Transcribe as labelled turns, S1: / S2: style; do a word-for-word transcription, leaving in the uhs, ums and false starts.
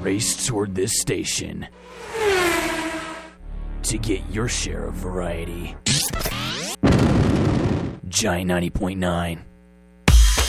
S1: race toward this station to get your share of variety. Giant ninety point nine.